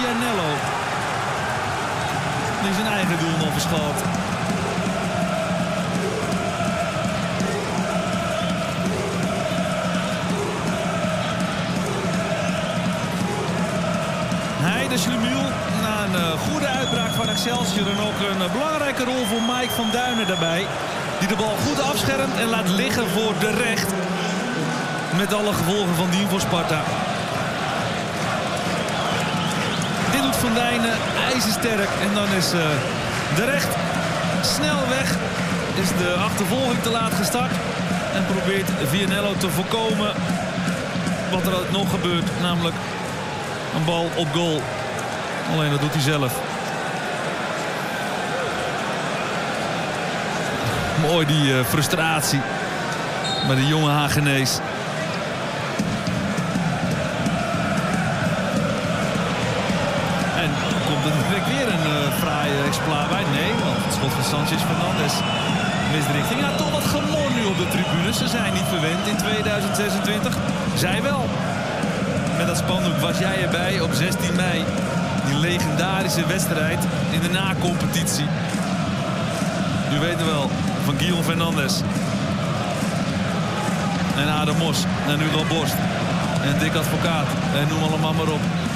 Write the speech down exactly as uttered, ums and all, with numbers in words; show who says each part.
Speaker 1: Vianello. Die zijn eigen doel nog verschoot. Heide Schlemiel. Na een uh, goede uitbraak van Excelsior. En ook een uh, belangrijke rol voor Mike van Duinen daarbij. Die de bal goed afschermt en laat liggen voor de recht. Met alle gevolgen van dien voor Sparta. Dit doet Van Dijnen ijzersterk. En dan is uh, de recht snel weg. Is de achtervolging te laat gestart. En probeert Vianello te voorkomen wat er ook nog gebeurt. Namelijk een bal op goal. Alleen dat doet hij zelf. Mooi die uh, frustratie bij de jonge Hagenees. En dan komt er direct weer een uh, fraaie exploit bij. Nee, want het schot van Sanchez Fernandes mist de richting. Ja, toch wat gemor nu op de tribunes. Ze zijn niet verwend in tweeduizend zesentwintig. Zij wel. Met dat spandoek was jij erbij op zestien mei. Die legendarische wedstrijd in de na-competitie. U weet het wel. Van Guillaume Fernandes. En Adam Mos. En Hugo Borst. En Dick Advocaat. En noem allemaal maar op.